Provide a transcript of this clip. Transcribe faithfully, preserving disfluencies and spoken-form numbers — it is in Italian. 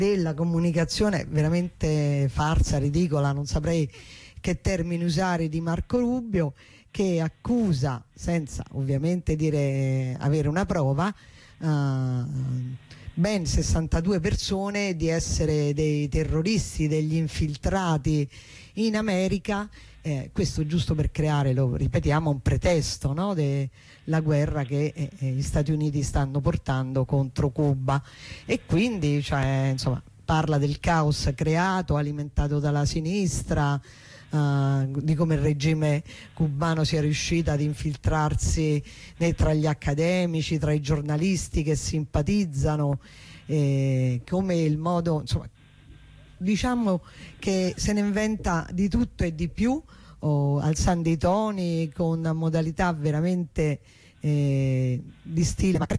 della comunicazione veramente farsa, ridicola, non saprei che termini usare, di Marco Rubio, che accusa, senza ovviamente dire avere una prova, uh, ben sessantadue persone di essere dei terroristi, degli infiltrati in America, eh, questo giusto per creare, lo ripetiamo, un pretesto, no? della guerra che eh, gli Stati Uniti stanno portando contro Cuba, e quindi cioè, insomma, parla del caos creato, alimentato dalla sinistra, Uh, di come il regime cubano sia riuscito ad infiltrarsi né tra gli accademici, tra i giornalisti che simpatizzano, eh, come il modo, insomma, diciamo che se ne inventa di tutto e di più, oh, alzando i toni con modalità veramente eh, di stile